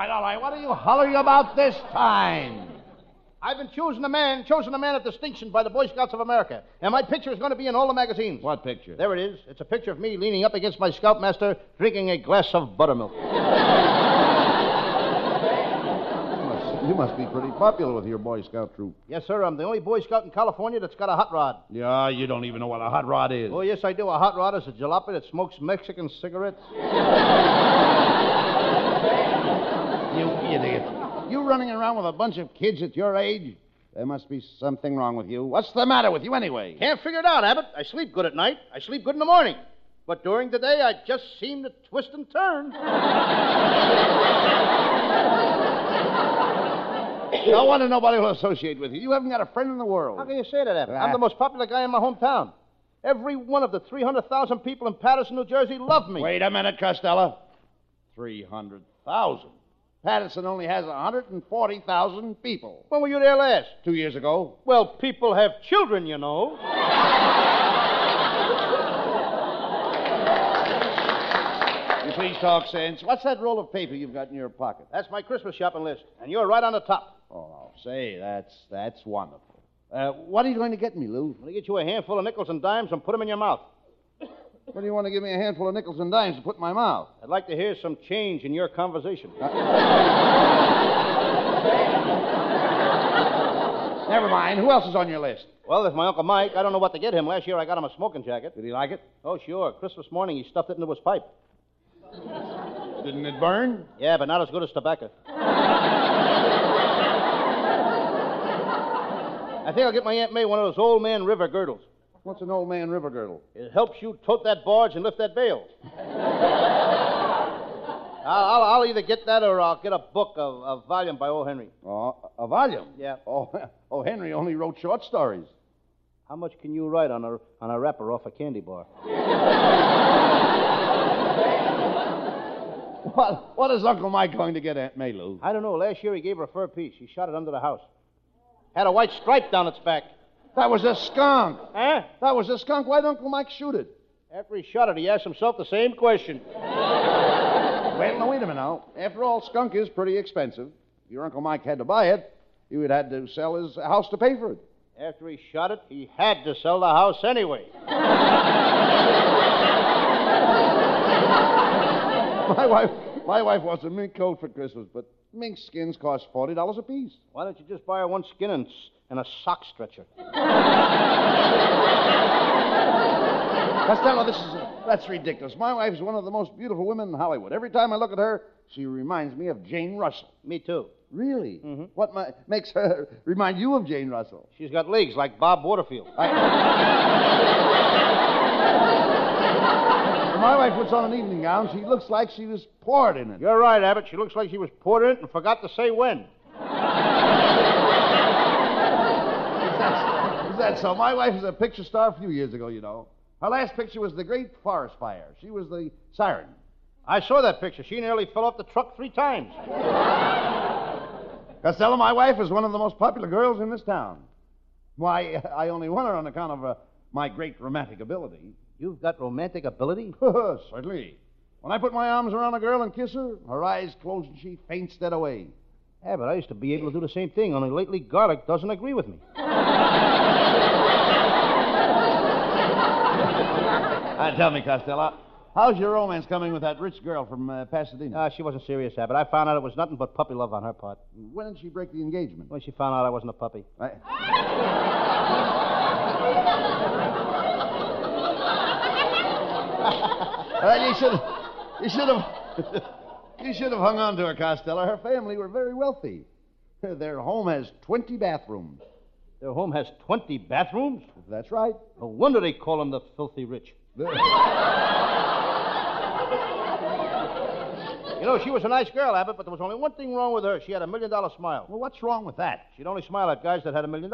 right. What are you hollering about this time? I've been chosen a man of distinction by the Boy Scouts of America. And my picture is going to be in all the magazines. What picture? There it is. It's a picture of me leaning up against my scoutmaster, drinking a glass of buttermilk. You must be pretty popular with your Boy Scout troop. Yes, sir. I'm the only Boy Scout in California that's got a hot rod. Yeah, you don't even know what a hot rod is. Oh, yes, I do. A hot rod is a jalopy that smokes Mexican cigarettes. You idiot. You running around with a bunch of kids at your age? There must be something wrong with you. What's the matter with you anyway? Can't figure it out, Abbott. I sleep good at night. I sleep good in the morning. But during the day, I just seem to twist and turn. No wonder nobody will associate with you. You haven't got a friend in the world. How can you say that, Abbott? I'm the most popular guy in my hometown. Every one of the 300,000 people in Patterson, New Jersey love me. Wait a minute, Costello. 300,000. Patterson only has 140,000 people. When were you there last? 2 years ago. Well, people have children, you know. You please talk sense. What's that roll of paper you've got in your pocket? That's my Christmas shopping list, and you're right on the top. Oh, say, that's wonderful. What are you going to get me, Lou? I'm going to get you a handful of nickels and dimes and put them in your mouth. What do you want to give me a handful of nickels and dimes to put in my mouth? I'd like to hear some change in your conversation. Never mind. Who else is on your list? Well, there's my Uncle Mike. I don't know what to get him. Last year I got him a smoking jacket. Did he like it? Oh, sure. Christmas morning he stuffed it into his pipe. Didn't it burn? Yeah, but not as good as tobacco. I think I'll get my Aunt May one of those old man river girdles. What's an old man river girdle? It helps you tote that barge and lift that bale. I'll either get that or I'll get a book, a volume by O. Henry. Oh, a volume? Yeah. Oh, Henry only wrote short stories. How much can you write on a wrapper off a candy bar? What is Uncle Mike going to get Aunt May, Lou? I don't know. Last year he gave her a fur piece. He shot it under the house. Had a white stripe down its back. That was a skunk. Huh? That was a skunk. Why'd Uncle Mike shoot it? After he shot it, he asked himself the same question. Well, now, wait a minute now. After all, skunk is pretty expensive. If your Uncle Mike had to buy it, he would have had to sell his house to pay for it. After he shot it, he had to sell the house anyway. My wife wants a mink coat for Christmas, but mink skins cost $40 apiece. Why don't you just buy her one skin and a sock stretcher? Costello, that's ridiculous. My wife's one of the most beautiful women in Hollywood. Every time I look at her, she reminds me of Jane Russell. Me too. Really? Mm-hmm. What makes her remind you of Jane Russell? She's got legs like Bob Waterfield. When my wife puts on an evening gown, she looks like she was poured in it. You're right, Abbott. She looks like she was poured in it and forgot to say when. Is that so? My wife was a picture star a few years ago, you know. Her last picture was the Great Forest Fire. She was the siren. I saw that picture. She nearly fell off the truck 3 times. Costello, my wife is one of the most popular girls in this town. Why, I only won her on account of my great romantic ability. You've got romantic ability? Certainly. When I put my arms around a girl and kiss her, her eyes close and she faints dead away. Yeah, but I used to be able to do the same thing, only lately garlic doesn't agree with me. Tell me, Costello, how's your romance coming with that rich girl from Pasadena? She wasn't serious, Abbott. I found out it was nothing but puppy love on her part. When did she break the engagement? When she found out I wasn't a puppy. You should have hung on to her, Costello. Her family were very wealthy. Their home has 20 bathrooms. Their home has 20 bathrooms? That's right. No wonder they call them the filthy rich. You know, she was a nice girl, Abbott, but there was only one thing wrong with her. She had $1 million smile. Well, what's wrong with that? She'd only smile at guys that had $1 million.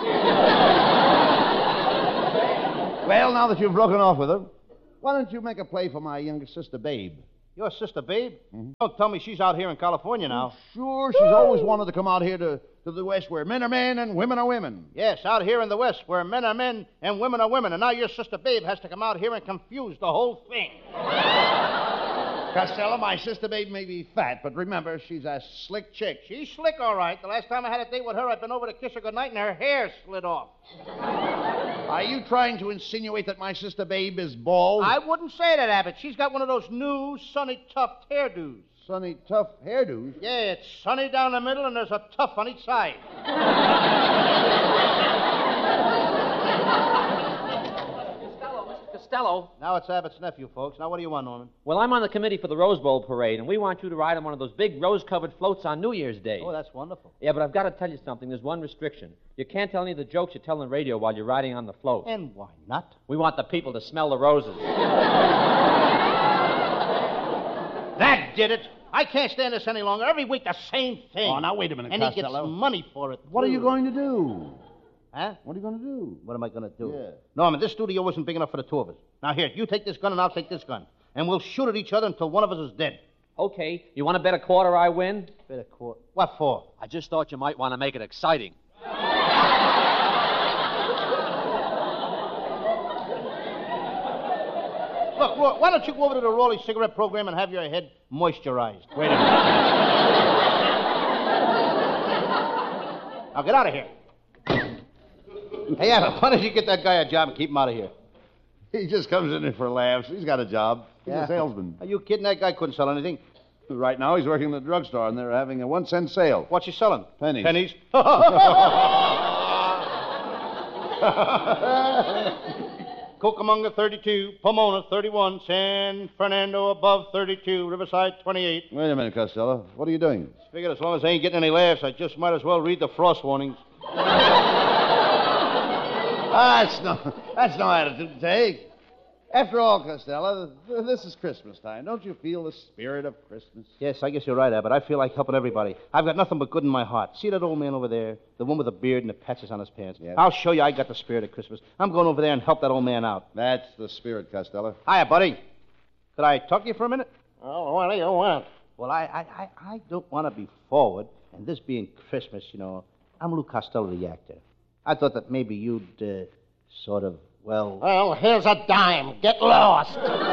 Well, now that you've broken off with her, why don't you make a play for my younger sister, Babe? Your sister, Babe? Mm-hmm. Don't tell me she's out here in California now. Sure, she's always wanted to come out here to the West where men are men and women are women. Yes, out here in the West where men are men and women are women. And now your sister, Babe, has to come out here and confuse the whole thing. Costello, my sister babe may be fat, but remember, she's a slick chick. She's slick, all right. The last time I had a date with her, I'd been over to kiss her goodnight, and her hair slid off. Are you trying to insinuate that my sister babe is bald? I wouldn't say that, Abbott. She's got one of those new, sunny, tough hairdos. Sunny, tough hairdos? Yeah, it's sunny down the middle, and there's a tough on each side. Costello. Now it's Abbott's nephew, folks. Now what do you want, Norman? Well, I'm on the committee for the Rose Bowl parade, and we want you to ride on one of those big rose-covered floats on New Year's Day. Oh, that's wonderful. Yeah, but I've got to tell you something. There's one restriction. You can't tell any of the jokes you tell on the radio while you're riding on the float. And why not? We want the people to smell the roses. That did it. I can't stand this any longer. Every week the same thing. Oh, now wait a minute, and Costello. he gets money for it. What are you too. going to do? Huh? What are you going to do? What am I going to do? Yeah. Norman, this studio isn't big enough for the two of us. Now, here, you take this gun and I'll take this gun. And we'll shoot at each other until one of us is dead. Okay, you want to bet a quarter I win? Bet a quarter. What for? I just thought you might want to make it exciting. Look, Roy, why don't you go over to the Raleigh cigarette program and have your head moisturized? Wait a minute. Now, get out of here. Hey, Abbott, why don't you get that guy a job and keep him out of here? He just comes in here for laughs. He's got a job. He's a salesman. Are you kidding? That guy couldn't sell anything. Right now, he's working in the drugstore, and they're having a 1-cent sale. What's he selling? Pennies. Pennies? Cucamonga, 32. Pomona, 31. San Fernando, above 32. Riverside, 28. Wait a minute, Costello. What are you doing? Figured as long as I ain't getting any laughs, I just might as well read the frost warnings. That's no attitude to take. After all, Costello, this is Christmas time. Don't you feel the spirit of Christmas? Yes, I guess you're right, Abbott. I feel like helping everybody. I've got nothing but good in my heart. See that old man over there? The one with the beard and the patches on his pants? Yeah. I'll show you I got the spirit of Christmas. I'm going over there and help that old man out. That's the spirit, Costello. Hiya, buddy. Could I talk to you for a minute? Oh, what do you want? Well, I don't want to be forward, and this being Christmas, you know, I'm Lou Costello, the actor. I thought that maybe you'd, sort of, well... Well, here's a dime. Get lost.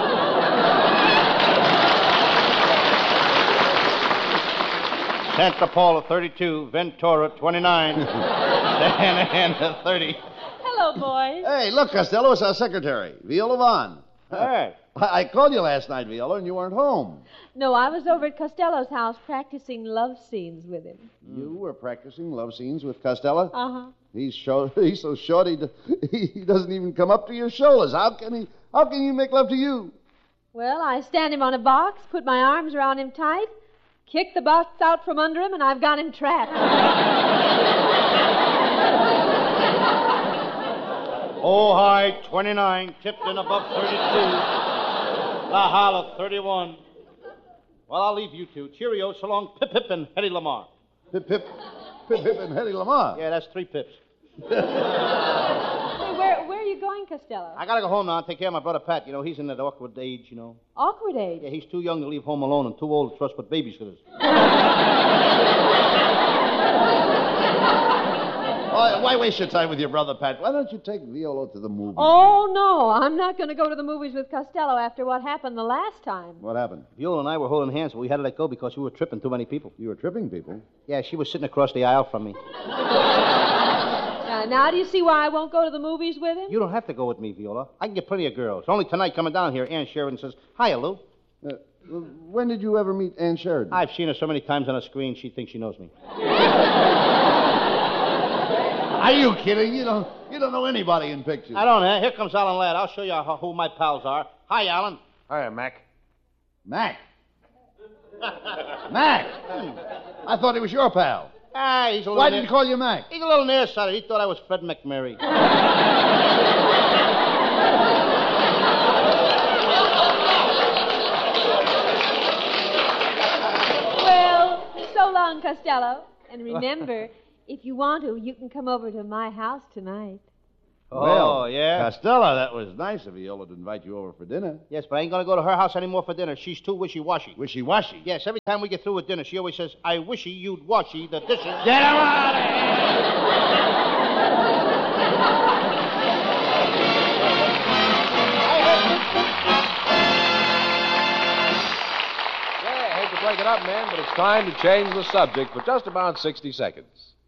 Santa Paula, 32. Ventura, 29. Santa Ana, 30. Hello, boys. Hey, look, Costello, it's our secretary, Viola Vaughn. Hey. I called you last night, Viola, and you weren't home. No, I was over at Costello's house practicing love scenes with him. You were practicing love scenes with Costello? Uh-huh. He's so short he doesn't even come up to your shoulders. How can you make love to you? Well, I stand him on a box, put my arms around him tight, kick the box out from under him, and I've got him trapped. Ojai, 29. Tipton, above 32. La Hala, 31. Well, I'll leave you two. Cheerio, so long, Pip Pip and Hetty Lamar. Pip, Pip, Pip, Pip, and Hetty Lamar. Yeah, that's 3 pips. Hey, where are you going, Costello? I gotta go home now and take care of my brother Pat. You know, he's in that awkward age, you know. Awkward age. Yeah, he's too young to leave home alone and too old to trust with babysitters. Why waste your time with your brother, Pat? Why don't you take Viola to the movies? Oh, no, I'm not going to go to the movies with Costello after what happened the last time. What happened? Viola and I were holding hands, but we had to let go because we were tripping too many people. You were tripping people. Yeah, she was sitting across the aisle from me. Now, do you see why I won't go to the movies with him? You don't have to go with me, Viola. I can get plenty of girls. Only tonight coming down here, Ann Sheridan says, "Hiya, Lou." When did you ever meet Ann Sheridan? I've seen her so many times on a screen, she thinks she knows me. Are you kidding? You don't know anybody in pictures. I don't, huh? Here comes Alan Ladd. I'll show you who my pals are. Hi, Alan. Hiya, Mac. Mac. Mac. I thought he was your pal. Ah, he's a little... Why did he call you Mac? He's a little nearsighted. He thought I was Fred McMurray. Well, so long, Costello. And remember, if you want to, you can come over to my house tonight. Oh, yeah? Costello, that was nice of Viola to invite you over for dinner. Yes, but I ain't going to go to her house anymore for dinner. She's too wishy-washy. Wishy-washy? Yes, every time we get through with dinner, she always says, "I wishy you'd washy the dishes." Get him out of here! break it up, men, but it's time to change the subject for just about 60 seconds.